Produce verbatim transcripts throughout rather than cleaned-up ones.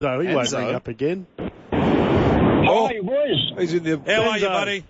No, he won't ring up again. Oh, hey, boys. He's in the... How are you, buddy?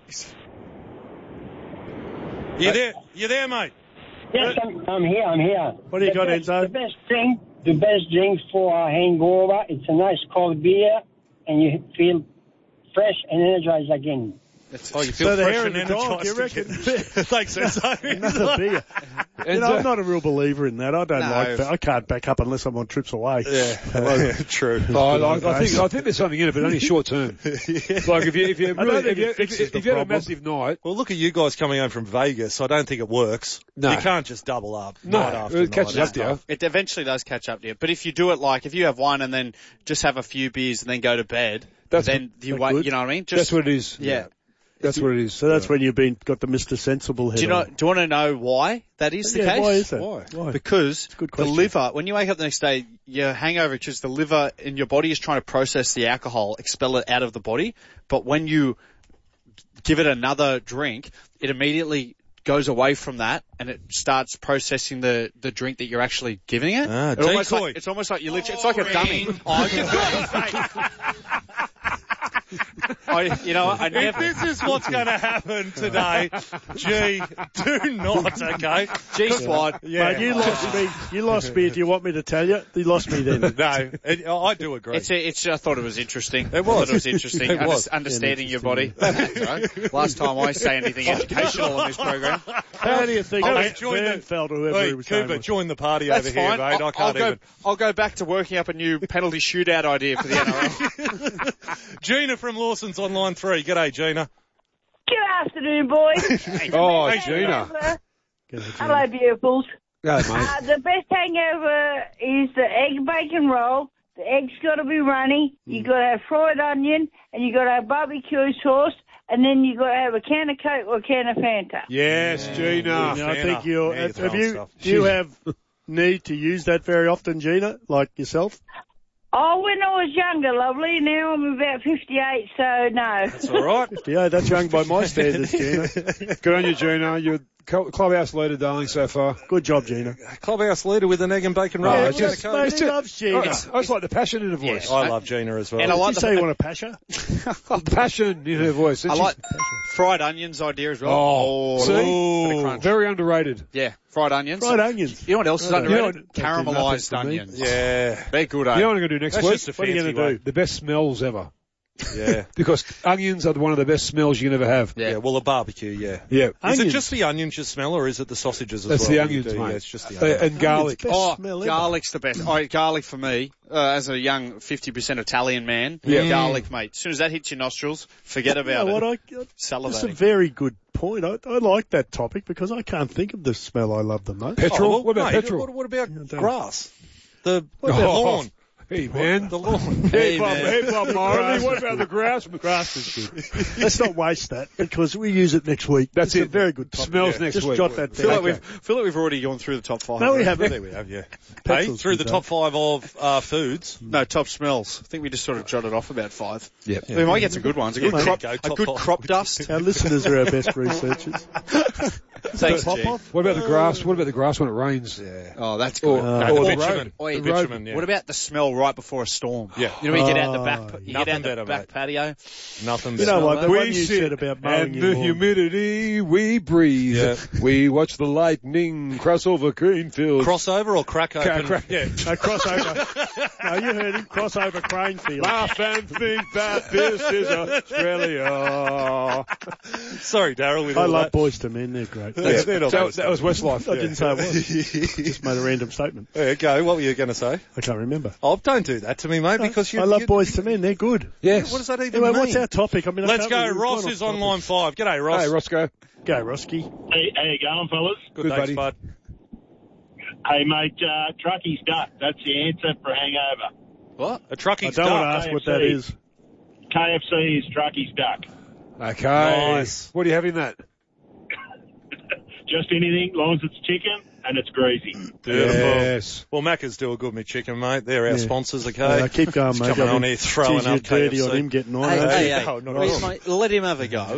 You there? You there, mate? Yes, I'm, I'm here, I'm here. What do you the got, best, Enzo? The best thing, the best drink for a hangover, it's a nice cold beer, and you feel fresh and energized again. Oh, you feel so the fresh hair and of the dog, you energized reckon? again. Thanks, Enzo. Another beer. You know, I'm not a real believer in that. I don't No. like that. I can't back up unless I'm on trips away. Yeah, yeah, true. Oh, I, I think I think there's something in it, but only short term. Like if you if you I really, don't think if you, it if, fixes if, the if you had a problem. massive night, Well, look at you guys coming home from Vegas. I don't think it works. No. You can't just double up. no, night after it catches night. up to you. It eventually does catch up to you. But if you do it like, if you have one and then just have a few beers and then go to bed, That's then you that wait, good? you know what I mean? Just, That's what it is. yeah. That's what it is. So that's when you've been got the Mister Sensible head Do you know, on. do you want to know why that is the Yeah, case? why is that? Why? Why? Because a good the question. liver, when you wake up the next day, your hangover, it's just the liver in your body is trying to process the alcohol, expel it out of the body. But when you give it another drink, it immediately goes away from that and it starts processing the, the drink that you're actually giving it. Ah, It almost decoy. like, it's almost like you literally, it's like a dummy. Oh, I, you know, I If never. this is what's going to happen today, gee, do not, okay? G squad. Yeah. Mate, you lost me. You lost me. Do you want me to tell you? You lost me then. No, it, I do agree. It's, a, it's, I thought it was interesting. It was. I thought it was interesting. It Under- was. Understanding Yeah, your body. Last time I say anything educational on this program. How do you think I'll Bernfeld join the- or whoever Wait, he was saying Cooper, was? join the party That's over here, fine. mate. I'll, I I'll can't go, even. I'll go back to working up a new penalty shootout idea for the N R L. Gina from Lawson's on line three. G'day, Gina. Good afternoon, boys. Oh, Hey, Gina. Hello, beautifuls. Go, mate. Uh, the best hangover is the egg bacon roll. The egg's got to be runny. You got to have fried onion, and you got to have barbecue sauce, and then you got to have a can of Coke or a can of Fanta. Yes, Gina. You know, I Fair think enough. you Yeah, you're have, throwing you stuff. do you have need to use that very often, Gina, like yourself? Oh, when I was younger, lovely. Now I'm about fifty-eight, so no. That's all right. Yeah, that's young by my standards, Gina. Good on you, Gina. You're cl- clubhouse leader, darling, so far. Good job, Gina. Clubhouse leader with an egg and bacon roll. Yeah, Yeah, it's just- Gina, mate, it's he just- loves Gina. Oh, it's, I just like the passion in her voice. I love Gina as well. And I Did like you the, say you want a passion? The passion in her voice. I like fried onions idea as well. Oh, see? Bit of crunch. Very underrated. Yeah, fried onions. Fried onions. You know what else is Oh, underrated? you know what- Caramelised nothing for me. onions. Yeah. They're good, eh? You know what I'm going to do next That's week? just a What are you fancy gonna way. do? The best smells ever. Yeah. Because onions are one of the best smells you can ever have. Yeah, well, a barbecue, yeah. Yeah. Is Onions. it just the onions you smell, or is it the sausages as That's well? the that you onions, do? mate. Yeah, it's just the Uh, onions. and garlic. Best Oh, smell ever. garlic's the best. Oh, garlic for me, uh, as a young fifty percent Italian man, Yeah. garlic, mate. As soon as that hits your nostrils, forget You about know what? it. I, that's a Salivating. very good point. I, I like that topic because I can't think of the smell I love the most. Petrol? Oh, well, what about mate, petrol? What, what about don't- grass? The, What the about- lawn. Hey, man. The lawn. Hey, Hey, Bob, man. hey, Bob Marley. What about the grass? Grass is good. Let's not waste that because we use it next week. That's it's it. a very good topic. Smells Yeah. next Just week. jot that feel, down. like we've, feel like we've already gone through the top five. No, we haven't. There we have, yeah. Hey, Petrol's through the good, top five of uh, foods. No, top smells. I think we just sort of jotted off about five. Yep. We might get some good ones. A good Yeah, crop, go, a top good five. crop dust. Our listeners are our best researchers. Thanks, Pop G. off. What about the grass? What about the grass when it rains? Yeah. Oh, that's Or, good. Uh, No, or the the bitumen. road. Oi, The the road. bitumen, yeah. What about the smell right before a storm? Yeah. You know, when you get out the Oh, back, you nothing get out the better, back mate. patio. Nothing You better. know what? The We one you sit said about mowing and your the lawn. humidity we breathe. Yeah. We watch the lightning cross over Greenfield. Crossover or crack open? crack- Yeah. No, crossover. No, you heard him. Crossover Cranefield. Laugh and think that this is Australia. Sorry, Daryl. With I all love that. Boys to Men. They're great. That's- they're not That, bad that was Westlife. I didn't say it was. Just made a random statement. Yeah, go. What were you going to say? I can't remember. Oh, don't do that to me, mate, because you. I love you, Boys to Men. They're good. Yes. What does that even Anyway, mean? what's our topic? I mean, I Let's can't go. believe we've Ross gone is off on topic. line five. G'day, Ross. Hey, Roscoe. Go, Roski. Hey, how you going, fellas? Good, Good, thanks, buddy. bud. Hey, mate, uh, Trucky's duck. That's the answer for hangover. What? A I trucky's don't want to duck. ask what that is. K F C is Trucky's duck. Okay. Nice. What do you have in that? Just anything, as long as it's chicken, and it's greasy. Beautiful. Yes. Well, Macca's do a good me chicken, mate. They're our Yeah. sponsors, okay? Yeah, keep going, He's mate. coming I on mean, here throwing geez, you're up dirty K F C. on him getting on. Hey, eh? hey, hey, No, not please, at all. mate, let him have a go.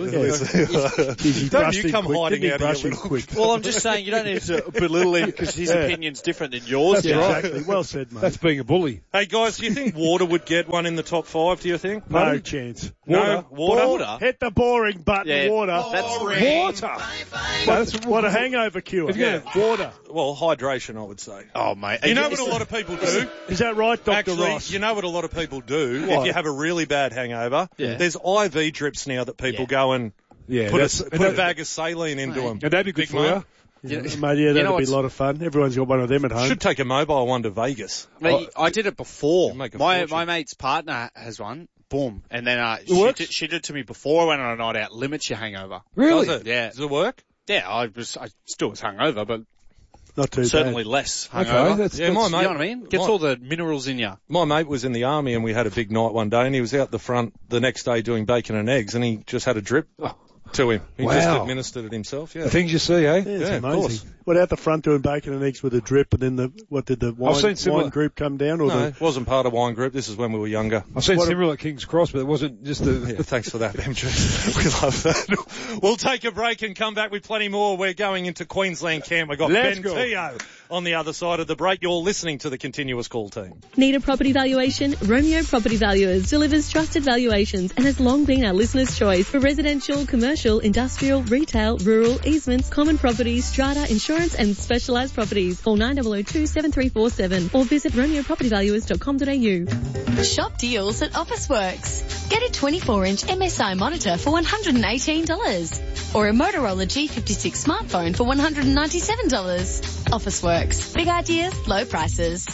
Geez, he Don't brushed you him come quick. hiding Didn't he out of your brush him little- quick? Well, I'm just saying you don't need to belittle him because his Yeah. opinion's different than yours. Yeah, you know? exactly. Well said, mate. That's being a bully. Hey, guys, do you think water would get one in the top five, do you think? no Pardon? chance. No? Water? Water? Hit the boring button, Yeah. water. That's Water. What, what a hangover cure. If you're gonna- water. Well, hydration, I would say. Oh, mate. You know It's- what a lot of people do? Is that right, Doctor Actually, Ross? you know what a lot of people do? What? If you have a really bad hangover, Yeah. there's I V drips now that people Yeah. go and Yeah, put, that's- a, and put a that- bag of saline into Mate. them. And that'd be good Big for mate. you. Yeah, You- mate, yeah, you that'd know be what's- a lot of fun. Everyone's got one of them at home. Should take a mobile one to Vegas. Mate, I did it before. You make a My fortune. my mate's partner has one. Boom. And then uh, she, works? did, she did it to me before I went on a night out. Limits your hangover. Really? Does it? Yeah. Does it work? Yeah, I was I still was hungover, but Not too certainly less Okay, hungover. that's, Yeah, that's, my you mate. know what I mean? Gets my- all the minerals in you. My mate was in the army and we had a big night one day and he was out the front the next day doing bacon and eggs and he just had a drip to him. He just Wow. administered it himself, yeah. the things you see, eh? bad. Yeah, it's Yeah, of amazing. course. What out the front doing bacon and eggs with a drip, and then the what did the wine, seen similar- wine group come down? Or No, the, it wasn't part of wine group. This is when we were younger. I've seen What a- similar at King's Cross, but it wasn't just the... Yeah, thanks for that, M J. We love that. We'll take a break and come back with plenty more. We're going into Queensland camp. We've got Let's Ben go. Teo on the other side of the break. You're listening to the Continuous Call team. Need a property valuation? Romeo Property Valuers delivers trusted valuations and has long been our listeners' choice for residential, commercial, industrial, retail, rural, easements, common properties, strata, insurance and specialised properties. Call nine zero zero two seven three four seven or visit romeo property valuers dot com dot a u. Shop deals at Officeworks. Get a twenty-four inch M S I monitor for one hundred eighteen dollars or a Motorola G fifty-six smartphone for one hundred ninety-seven dollars. Officeworks. Big ideas, low prices.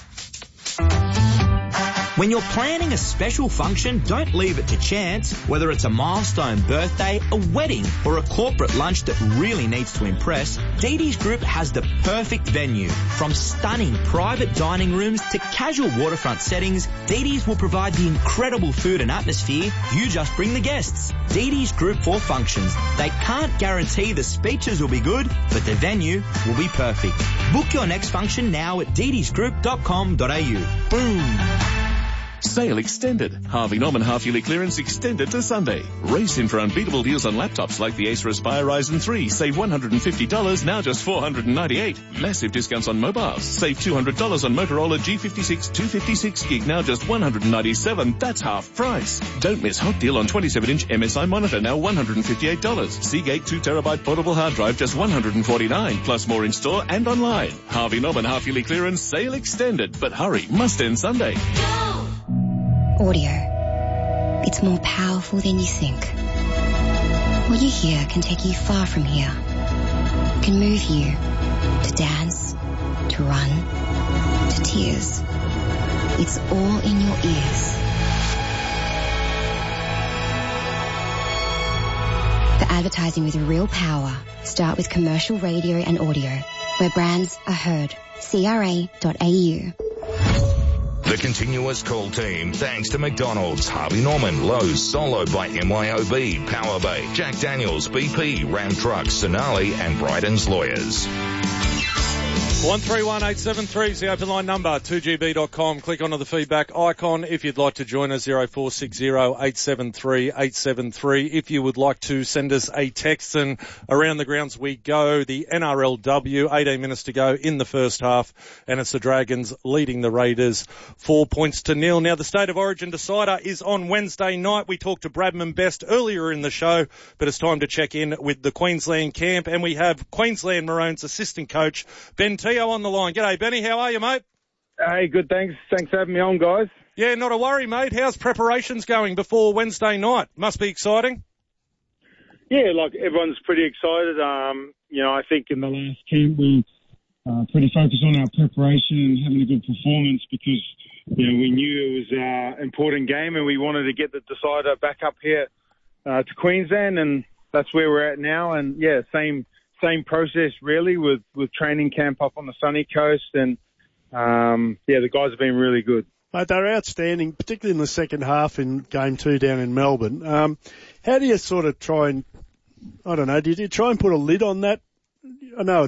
When you're planning a special function, don't leave it to chance. Whether it's a milestone birthday, a wedding, or a corporate lunch that really needs to impress, Dee Dee's Group has the perfect venue. From stunning private dining rooms to casual waterfront settings, Dee Dee's will provide the incredible food and atmosphere. You just bring the guests. Dee Dee's Group for functions. They can't guarantee the speeches will be good, but the venue will be perfect. Book your next function now at dee dees group dot com dot a u. Boom! Sale extended. Harvey Norman half-yearly clearance extended to Sunday. Race in for unbeatable deals on laptops like the Acer Aspire Ryzen three. Save one hundred fifty dollars, now just four hundred ninety-eight dollars. Massive discounts on mobiles. Save two hundred dollars on Motorola G fifty-six two fifty-six gig, now just one hundred ninety-seven dollars. That's half price. Don't miss hot deal on twenty-seven inch M S I monitor, now one hundred fifty-eight dollars. Seagate two terabyte portable hard drive, just one hundred forty-nine dollars. Plus more in store and online. Harvey Norman half-yearly clearance, sale extended. But hurry, must end Sunday. Audio. It's more powerful than you think. What you hear can take you far from here. It can move you to dance, to run, to tears. It's all in your ears. For advertising with real power, start with commercial radio and audio, where brands are heard. C R A dot A U. The Continuous Call team, thanks to McDonald's, Harvey Norman, Lowe's, Solo by M Y O B, Power Bay, Jack Daniels, B P, Ram Trucks, Sonali and Bryden's Lawyers. one three one eight seven three is the open line number, two g b dot com. Click onto the feedback icon if you'd like to join us, zero four six zero eight seven three eight seven three. If you would like to send us a text, and around the grounds we go, the N R L W, eighteen minutes to go in the first half, and it's the Dragons leading the Raiders four points to nil. Now, the State of Origin decider is on Wednesday night. We talked to Bradman Best earlier in the show, but it's time to check in with the Queensland camp, and we have Queensland Maroons assistant coach Ben Teo on the line. G'day, Benny. How are you, mate? Hey, good, thanks. Thanks for having me on, guys. Yeah, not a worry, mate. How's preparations going before Wednesday night? Must be exciting. Yeah, like everyone's pretty excited. Um, you know, I think in the last camp we uh, pretty focused on our preparation and having a good performance because, you know, we knew it was an important game and we wanted to get the decider back up here uh, to Queensland, and that's where we're at now. And yeah, same same process really with, with training camp up on the sunny coast, and um, yeah, the guys have been really good. Mate, they're outstanding, particularly in the second half in game two down in Melbourne. Um, how do you sort of try and, I don't know, did you try and put a lid on that? I know it's a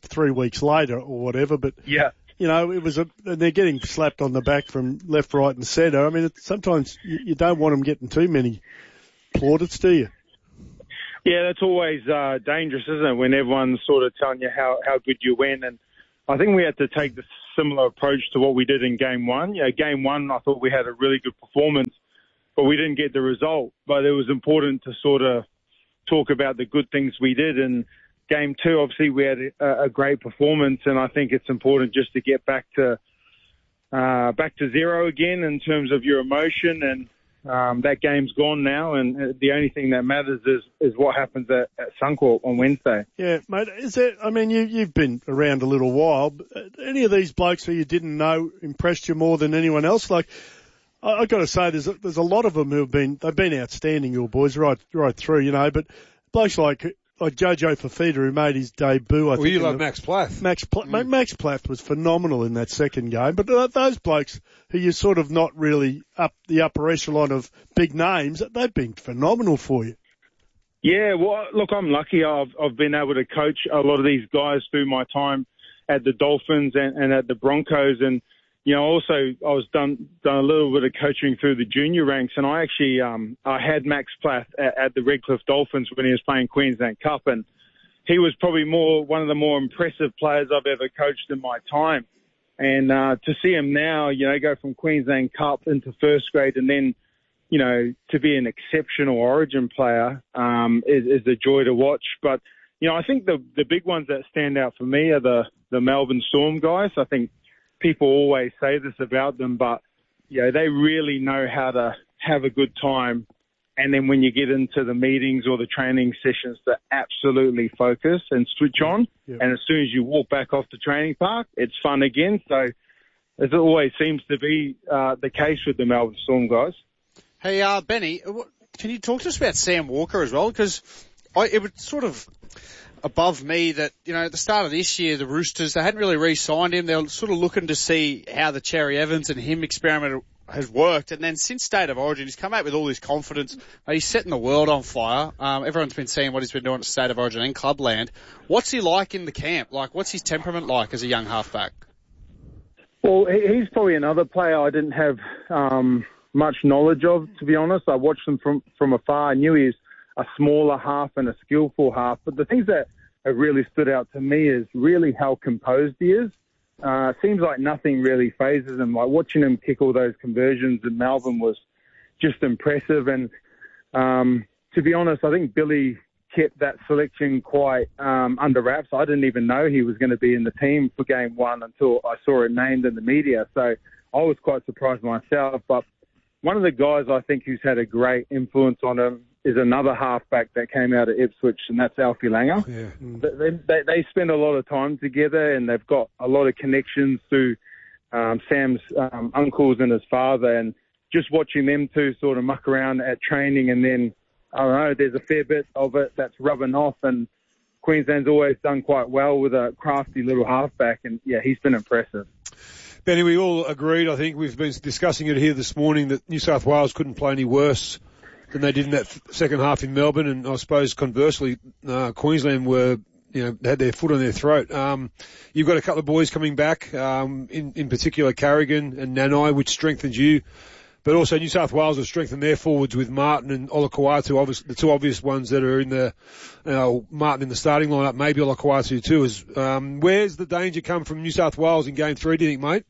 three weeks later or whatever, but Yeah. you know, it was a, and they're getting slapped on the back from left, right and centre. I mean, it, sometimes you, you don't want them getting too many plaudits, do you? Yeah, that's always uh, dangerous, isn't it, when everyone's sort of telling you how, how good you win. And I think we had to take the similar approach to what we did in game one. You know, game one, I thought we had a really good performance, but we didn't get the result. But it was important to sort of talk about the good things we did. And game two, obviously, we had a, a great performance, and I think it's important just to get back to uh, back to zero again in terms of your emotion. And um, that game's gone now, and the only thing that matters is, is what happens at, at Suncorp on Wednesday. Yeah, mate. Is there? I mean, you you've been around a little while. But any of these blokes who you didn't know impressed you more than anyone else? Like, I, I got to say, there's a, there's a lot of them who've been they've been outstanding, your boys, right right through. You know, but blokes like. Like Jojo Fafita, who made his debut. I well, think you like the, Max Plath. Max Pl- mm. Max Plath was phenomenal in that second game. But uh, those blokes who you're sort of not really up the upper echelon of big names, they've been phenomenal for you. Yeah, well, look, I'm lucky. I've I've been able to coach a lot of these guys through my time at the Dolphins and, and at the Broncos, and you know, also I was done done a little bit of coaching through the junior ranks, and I actually um I had Max Plath at, at the Redcliffe Dolphins when he was playing Queensland Cup, and he was probably more one of the more impressive players I've ever coached in my time. And uh, to see him now, you know, go from Queensland Cup into first grade, and then you know to be an exceptional Origin player um, is, is a joy to watch. But you know, I think the the big ones that stand out for me are the the Melbourne Storm guys. I think. People always say this about them, but you know, they really know how to have a good time. And then when you get into the meetings or the training sessions, to absolutely focus and switch on. Yeah. And as soon as you walk back off the training park, it's fun again. So as it always seems to be uh, the case with the Melbourne Storm guys. Hey, uh, Benny, can you talk to us about Sam Walker as well? Because it would sort of above me that, you know, at the start of this year, the Roosters, they hadn't really re-signed him. They were sort of looking to see how the Cherry Evans and him experiment has worked. And then since State of Origin, he's come out with all this confidence. He's setting the world on fire. Um, everyone's been seeing what he's been doing at State of Origin and Clubland. What's he like in the camp? Like, what's his temperament like as a young halfback? Well, he's probably another player I didn't have um, much knowledge of, to be honest. I watched him from, from afar. I knew he was a smaller half and a skillful half. But the things that have really stood out to me is really how composed he is. Uh, seems like nothing really phases him. Like watching him kick all those conversions in Melbourne was just impressive. And um, to be honest, I think Billy kept that selection quite um, under wraps. I didn't even know he was going to be in the team for game one until I saw it named in the media. So I was quite surprised myself. But one of the guys I think who's had a great influence on him is another halfback that came out of Ipswich, and that's Alfie Langer. Yeah. They, they, they spend a lot of time together, and they've got a lot of connections through um, Sam's um, uncles and his father, and just watching them two sort of muck around at training, and then, I don't know, there's a fair bit of it that's rubbing off, and Queensland's always done quite well with a crafty little halfback, and yeah, he's been impressive. Benny, we all agreed, I think, we've been discussing it here this morning, that New South Wales couldn't play any worse than they did in that second half in Melbourne, and I suppose conversely, uh, Queensland were, you know, had their foot on their throat. Um, you've got a couple of boys coming back, um, in, in particular Carrigan and Nanai, which strengthens you, but also New South Wales have strengthened their forwards with Martin and Olakau'atu, obviously the two obvious ones that are in the, you know, Martin in the starting lineup, maybe Olakau'atu too. Is, um, where's the danger come from New South Wales in game three, do you think, mate?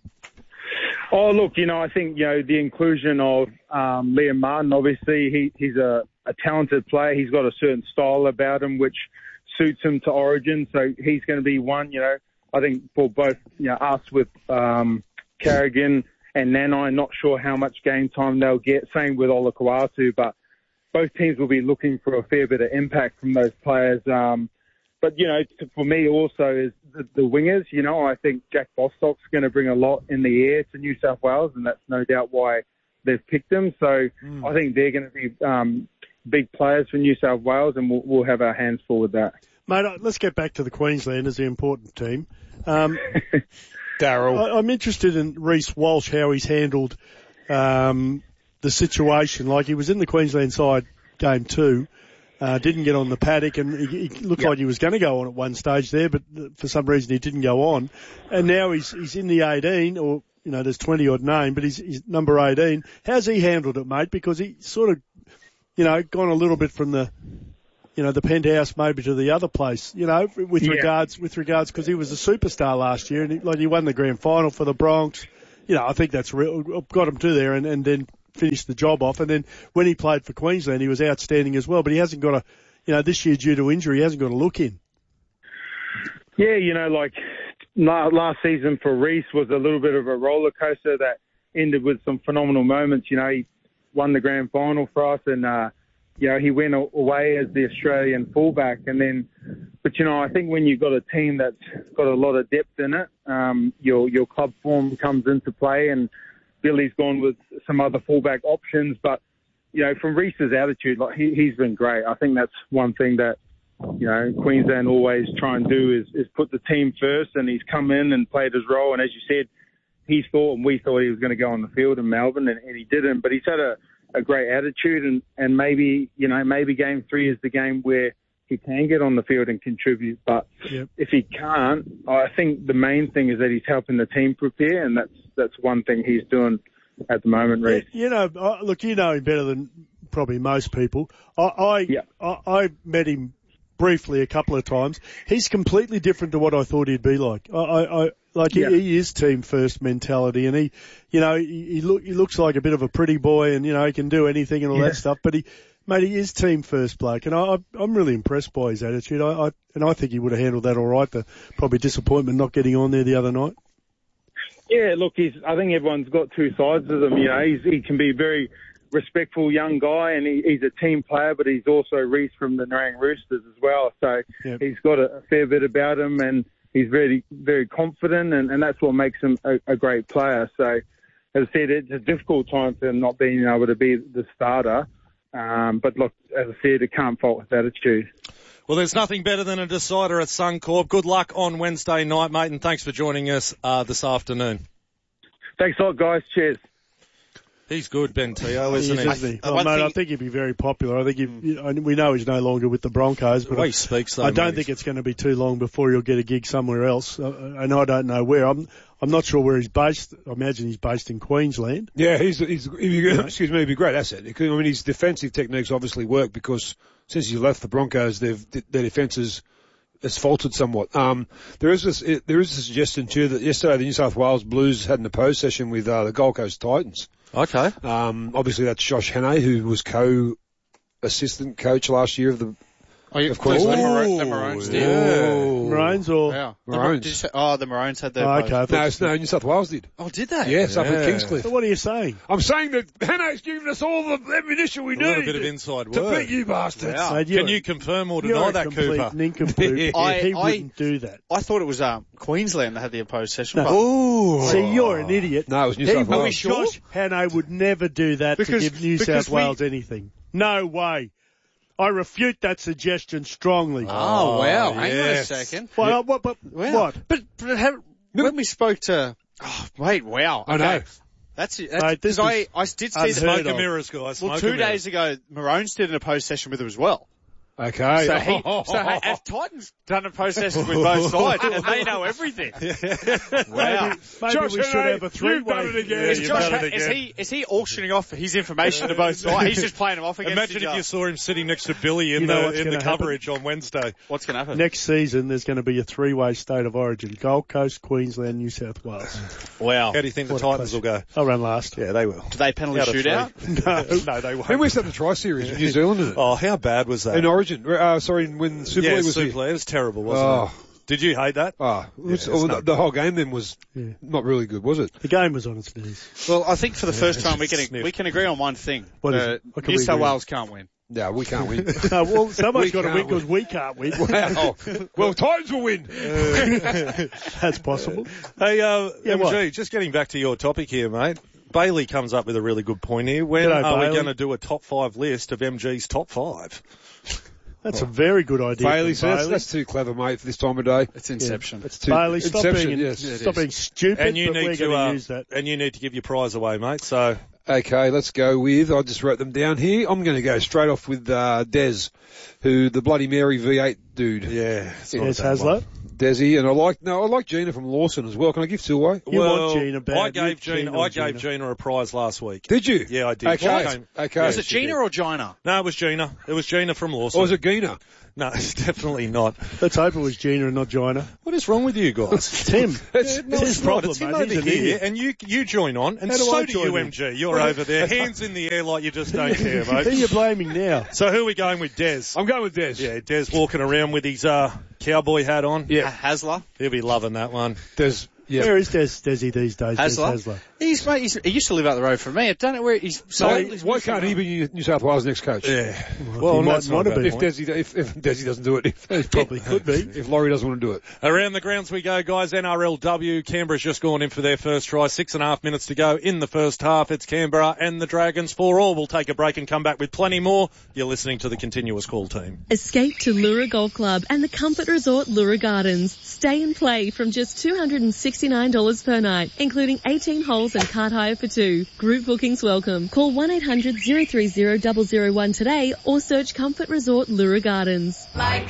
Oh, look, you know, I think, you know, the inclusion of um, Liam Martin, obviously, he, he's a, a talented player. He's got a certain style about him which suits him to Origin. So he's going to be one, you know, I think for both, you know, us with um, Carrigan and Nanai, not sure how much game time they'll get. Same with Olakau'atu, but both teams will be looking for a fair bit of impact from those players. Um, But, you know, for me also is the, the wingers. You know, I think Jack Bostock's going to bring a lot in the air to New South Wales, and that's no doubt why they've picked him. So mm. I think they're going to be um, big players for New South Wales, and we'll, we'll have our hands full with that. Mate, let's get back to the Queenslanders, the important team. Um, Daryl. I'm interested in Reece Walsh, how he's handled um, the situation. Like, he was in the Queensland side game two. Uh, didn't get on the paddock, and he, he looked Yep. like he was going to go on at one stage there, but for some reason he didn't go on. And now he's he's in the eighteen, or you know, there's twenty odd named, but he's, he's number eighteen. How's he handled it, mate? Because he sort of, you know, gone a little bit from the, you know, the penthouse maybe to the other place, you know, with Yeah. regards with regards because he was a superstar last year, and he, like he won the grand final for the Bronx. You know, I think that's real, got him to there, and, and then finished the job off. And then when he played for Queensland, he was outstanding as well. But he hasn't got a, you know, this year due to injury, he hasn't got a look in. Yeah, you know, like la- last season for Reece was a little bit of a roller coaster that ended with some phenomenal moments. You know, he won the grand final for us, and uh, you know, he went a- away as the Australian fullback. And then, but you know, I think when you've got a team that's got a lot of depth in it, um, your your club form comes into play, and Billy's gone with some other fullback options. But you know, from Reece's attitude, like he, he's been great. I think that's one thing that, you know, Queensland always try and do is, is put the team first, and he's come in and played his role. And as you said, he thought and we thought he was going to go on the field in Melbourne, and, and he didn't. But he's had a, a great attitude, and, and maybe, you know, maybe game three is the game where he can get on the field and contribute. But Yep. if he can't, I think the main thing is that he's helping the team prepare, and that's that's one thing he's doing at the moment, Reece. You know, I- look, you know him better than probably most people. I, I, Yeah. I, I met him briefly a couple of times. He's completely different to what I thought he'd be like. I, I, I like Yeah. he, he is team first mentality, and he, you know, he, he look he looks like a bit of a pretty boy, and you know he can do anything and all Yeah. that stuff. But he, mate, he is team first bloke, and I, I I'm really impressed by his attitude. I, I and I think he would have handled that all right. The probably disappointment not getting on there the other night. Yeah, look, he's. I think everyone's got two sides of him. You know, he's, he can be a very respectful young guy, and he, he's a team player, but he's also Reece from the Narang Roosters as well. So Yep. he's got a, a fair bit about him, and he's very, very confident, and, and that's what makes him a, a great player. So, as I said, it's a difficult time for him not being able to be the starter. Um, but look, as I said, it can't fault his attitude. Well, there's nothing better than a decider at Suncorp. Good luck on Wednesday night, mate, and thanks for joining us uh, this afternoon. Thanks a lot, guys. Cheers. He's good, Ben Teo, isn't He he? is, isn't he? I- Oh, one mate, thing- I think he'd be very popular. I think he, you know, we know he's no longer with the Broncos, but The way I, he speaks, though, I don't mate, think it's going to be too long before he'll get a gig somewhere else, uh, and I don't know where. I'm I'm not sure where he's based. I imagine he's based in Queensland. Yeah, he's, he's, he'd be, excuse me, he'd be a great asset. I mean, his defensive techniques obviously work because since he left the Broncos, they've, their defence has, has faltered somewhat. Um, there is this, there is a suggestion too that yesterday the New South Wales Blues had an opposed session with, uh, the Gold Coast Titans. Okay. Um, obviously that's Josh Hannay, who was co-assistant coach last year of the, Oh, you, Of course. the, Ooh, Maro- the Maroons did. Oh. Maroons or Yeah. The Maroons. Mar- did you say, oh, the Maroons had their. Oh, post. okay. I no, thought- no, New South Wales did. Oh, did they? Yes, up at Yeah. Kingscliff. So what are you saying? I'm saying that Hannay's giving us all the ammunition we A little need bit of to- inside to work. beat you bastards. Wow. Mate, Can you're- you confirm or You're deny a that, complete Cooper? nincompoop. I- he I- wouldn't do that. I thought it was um, Queensland that had the opposed session. No. but- Ooh. See, you're an idiot. No, it was New He South would- Wales. sure? Josh Hannay would never do that Because- to give New because South we- Wales anything. No way. I refute that suggestion strongly. Oh, wow. Hang yes. on a second. Well, what, what, Wow. what? But, but have, when we spoke to... Oh, wait, wow. I Okay. know. That's it. Mate, That's, this 'cause I, is I did see unheard the Smoke of. and mirrors, guys. Well, Smoke two and mirrors. days ago, Maroons did an opposed session with him as well. Okay. So he, so hey, have Titans done a opposed session with both sides, and they know everything. Wow. Maybe, maybe Josh we should Hannay, have a three-way. you've done it again. Yeah, Is, you've Josh, done it is again. he is he auctioning off his information to both sides? He's just playing them off against Imagine each if other. you saw him sitting next to Billy in You know the what's in the gonna happen? coverage on Wednesday. What's going to happen? Next season, there's going to be a three-way state of origin: Gold Coast, Queensland, New South Wales. Wow. How do you think the What a Titans will question. go? I'll run last. Yeah, they will. Do they penalty Out of shootout? three. No, they won't. When we set the Tri-Series with New Zealand in it. Oh, how bad was that? In Origin. Uh, sorry, when Super yeah, League was Super here. League. It was terrible, wasn't Oh. it? Did you hate that? Oh, it was- Yeah, it's oh, no the, the whole game then was Yeah. not really good, was it? The game was on its knees. Well, I think for the first Yeah, time we can sniff. we can agree on one thing. What is Uh, it? What can New we South agree on? Wales can't win. No, we can't win. No, well, someone's We got to can't win because win. we can't win. Wow. Well, Titans will win. That's possible. Hey, uh, Yeah, M G, what? just getting back to your topic here, mate. Bailey comes up with a really good point here. When G'day, are we Bailey. going to do a top five list of M G's top five? That's a very good idea. Bailey, from so that's, Bailey. that's too clever, mate, for this time of day. It's Inception. It's too, Bailey, stop Inception, being, yes. stop being stupid, And you but we're need to, going uh, to use that. and you need to give your prize away, mate. So Okay, let's go with, I just wrote them down here. I'm going to go straight off with uh, Des, who, the Bloody Mary V eight dude. Yeah. Des Hasler. Desi, and I like, no, I like Gina from Lawson as well. Can I give two away? You well, want Gina bad. I gave Gina, Gina, I gave Gina. Gina a prize last week. Did you? Yeah, I did. Okay. Came, okay. Was it Gina or Gina? No, it was Gina. It was Gina from Lawson. Or was it Gina? No, it's definitely not. Let's hope it was Gina and not Gina. What is wrong with you guys? Tim. It's, yeah, no, it's it's his problem, It's him mate. over He's an here, idiot. and you you join on, and How do so I do join you, in? M G. You're over there, hands in the air like you just don't care, mate. Who are you blaming now? So who are we going with, Des? I'm going with Des. Yeah, Des walking around with his uh, cowboy hat on. Yeah. Hasler. He'll be loving that one. Des. Yeah. Where is Des, Desi these days? Des Hasler. Hasler. He's, mate, he's, he used to live up the road from me. I don't know where he's. So So, why can't he be New South Wales next coach? Yeah. Well, he might that's not want a to bad be. If point. Desi, if, if Desi doesn't do it, if, He probably could be. if Laurie doesn't want to do it. Around the grounds we go, guys. N R L W. Canberra's just gone in for their first try. Six and a half minutes to go in the first half. It's Canberra and the Dragons for all. We'll take a break and come back with plenty more. You're listening to the Continuous Call team. Escape to Lura Golf Club and the Comfort Resort Lura Gardens. Stay and play from just two hundred sixty-nine dollars per night, including eighteen holes and cart hire for two. Group bookings welcome. Call one eight hundred, zero three zero, zero zero one today or search Comfort Resort Lura Gardens. Like